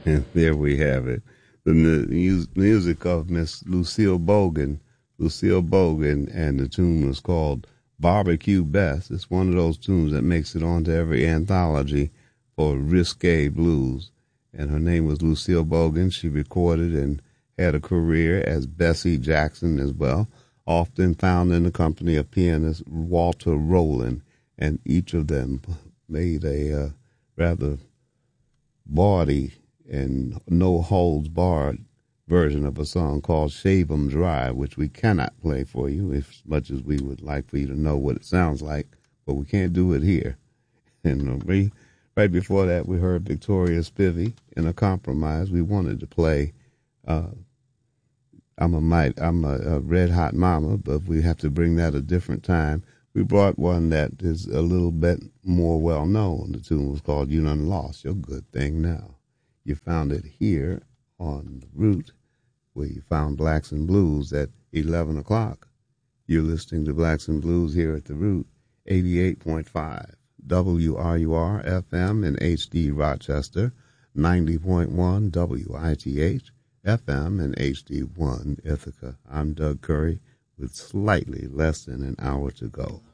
And there we have it. The music of Miss Lucille Bogan. Lucille Bogan, and the tune was called Barbecue Best. It's one of those tunes that makes it onto every anthology for risque blues. And her name was Lucille Bogan. She recorded and had a career as Bessie Jackson as well, often found in the company of pianist Walter Rowland, and each of them made a rather bawdy and no holds barred version of a song called Shave 'Em Dry, which we cannot play for you as much as we would like for you to know what it sounds like, but we can't do it here. And right before that, we heard Victoria Spivey in A Compromise. We wanted to play I'm a Red Hot Mama, but we have to bring that a different time. We brought one that is a little bit more well known. The tune was called You Done Lost Your Good Thing Now. You found it here on The Root, where you found Blacks and Blues at 11 o'clock. You're listening to Blacks and Blues here at The Root, 88.5 WRUR FM in HD Rochester, 90.1 WITH FM and HD1 Ithaca. I'm Doug Curry with slightly less than an hour to go.